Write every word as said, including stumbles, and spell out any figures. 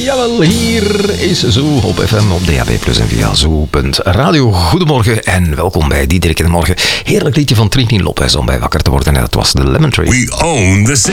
Jawel, hier is Zoo op F M, op D A B plus en via zoo punt radio. Goedemorgen en welkom bij Diederik in de Morgen. Heerlijk liedje van Trini Lopez om bij wakker te worden en dat was de Lemon Tree. We own the city.